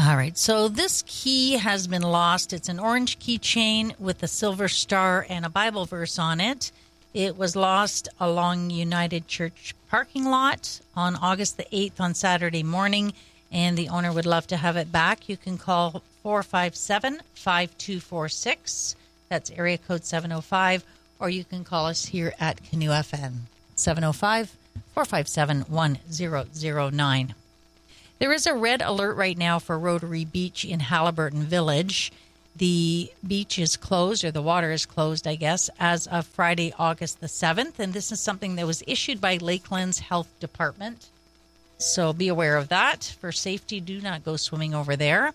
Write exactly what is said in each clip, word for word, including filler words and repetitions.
All right, so this key has been lost. It's an orange keychain with a silver star and a Bible verse on it. It was lost along United Church parking lot on August the eighth on Saturday morning, and the owner would love to have it back. You can call four five seven, five two four six. That's area code seven oh five, or you can call us here at Canoe F M, seven oh five, four five seven, one zero zero nine. There is a red alert right now for Rotary Beach in Halliburton Village. The beach is closed, or the water is closed, I guess, as of Friday, August the seventh. And this is something that was issued by Lakeland's Health Department. So be aware of that. For safety, do not go swimming over there.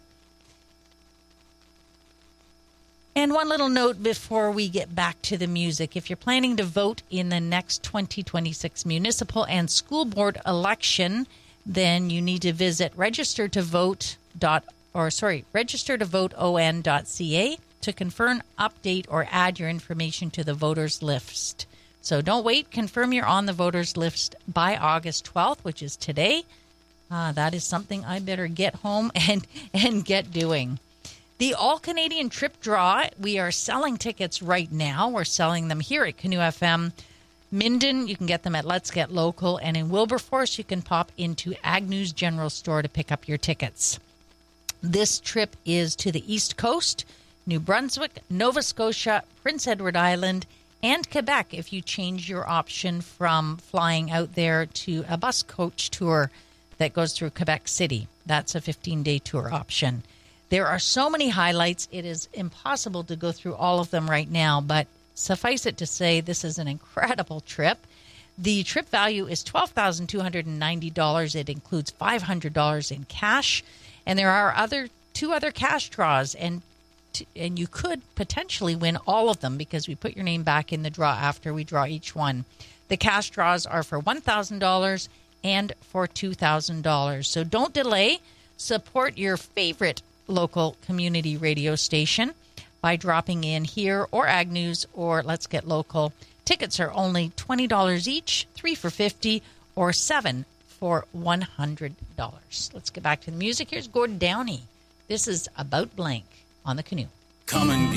And one little note before we get back to the music. If you're planning to vote in the next twenty twenty-six municipal and school board election, then you need to visit register to vote dot or sorry, register to vote O N dot C A to confirm, update, or add your information to the voters list. So don't wait. Confirm you're on the voters list by August twelfth, which is today. Uh, that is something I better get home and, and get doing. The All-Canadian Trip Draw, we are selling tickets right now. We're selling them here at Canoe F M. Minden, you can get them at Let's Get Local. And in Wilberforce, you can pop into Agnew's General Store to pick up your tickets. This trip is to the East Coast, New Brunswick, Nova Scotia, Prince Edward Island, and Quebec if you change your option from flying out there to a bus coach tour that goes through Quebec City. That's a fifteen-day tour option. There are so many highlights, it is impossible to go through all of them right now, but suffice it to say, this is an incredible trip. The trip value is twelve thousand two hundred ninety dollars. It includes five hundred dollars in cash, and there are other two other cash draws, and t- and you could potentially win all of them because we put your name back in the draw after we draw each one. The cash draws are for one thousand dollars and for two thousand dollars. So don't delay. Support your favorite local community radio station by dropping in here or Agnew's or Let's Get Local. Tickets are only twenty dollars each, three for fifty dollars, or seven for one hundred dollars. Let's get back to the music. Here's Gordon Downey. This is About Blank on the Canoe. Come and